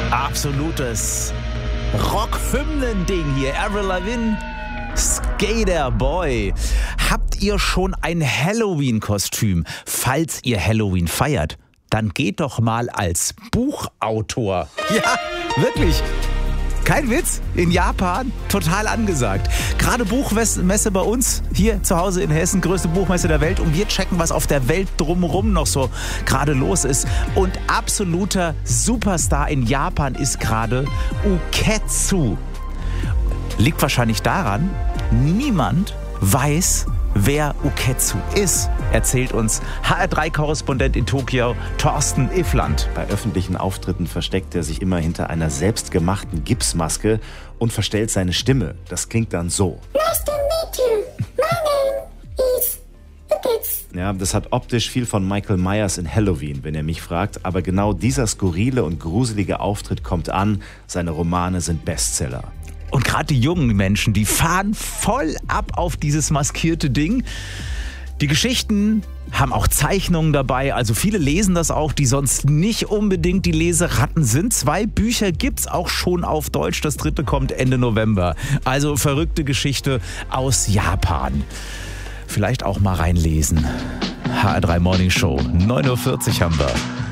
Absolutes Rock-Hymnen-Ding hier. Avril Lavigne, Skater Boy. Habt ihr schon ein Halloween-Kostüm? Falls ihr Halloween feiert, dann geht doch mal als Buchautor. Ja, wirklich. Kein Witz, in Japan total angesagt. Gerade Buchmesse bei uns, hier zu Hause in Hessen, größte Buchmesse der Welt. Und wir checken, was auf der Welt drumherum noch so gerade los ist. Und absoluter Superstar in Japan ist gerade Uketsu. Liegt wahrscheinlich daran, niemand weiß, wer Uketsu ist, erzählt uns HR3-Korrespondent in Tokio, Thorsten Iffland. Bei öffentlichen Auftritten versteckt er sich immer hinter einer selbstgemachten Gipsmaske und verstellt seine Stimme. Das klingt dann so. Nice to meet you. My name is Uketsu. Ja, das hat optisch viel von Michael Myers in Halloween, wenn ihr mich fragt. Aber genau dieser skurrile und gruselige Auftritt kommt an. Seine Romane sind Bestseller. Und gerade die jungen Menschen, die fahren voll ab auf dieses maskierte Ding. Die Geschichten haben auch Zeichnungen dabei, also viele lesen das auch, die sonst nicht unbedingt die Leseratten sind. 2 Bücher gibt's auch schon auf Deutsch, das 3. kommt Ende November. Also verrückte Geschichte aus Japan. Vielleicht auch mal reinlesen. HR3 Morning Show, 9:40 Uhr haben wir.